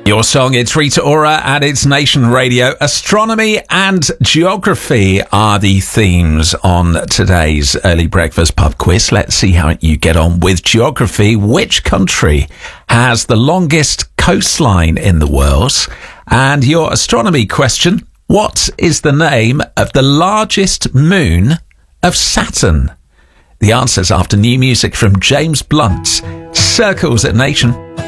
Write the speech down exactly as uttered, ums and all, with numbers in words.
Your song, it's Rita Ora and it's Nation Radio. Astronomy and geography are the themes on today's early breakfast pub quiz. Let's see how you get on with geography. Which country has the longest coastline in the world? And your astronomy question, what is the name of the largest moon of Saturn? The answers after new music from James Blunt. Circles at Nation.